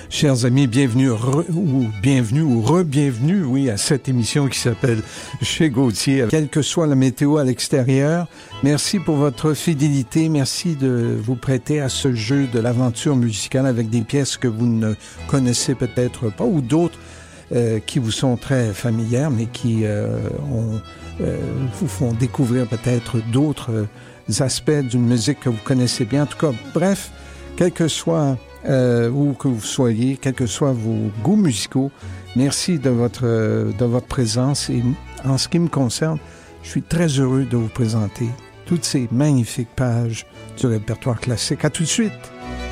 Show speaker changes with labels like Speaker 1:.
Speaker 1: Chers amis, bienvenue ou re-bienvenue, oui, à cette émission qui s'appelle Chez Gauthier. Quelle que soit la météo à l'extérieur, merci pour votre fidélité, merci de vous prêter à ce jeu de l'aventure musicale avec des pièces que vous ne connaissez peut-être pas ou d'autres qui vous sont très familières, mais qui vous font découvrir peut-être d'autres aspects d'une musique que vous connaissez bien. En tout cas, bref, quel que soit où que vous soyez, quels que soient vos goûts musicaux, merci de votre présence. Et en ce qui me concerne, je suis très heureux de vous présenter toutes ces magnifiques pages du répertoire classique. À tout de suite!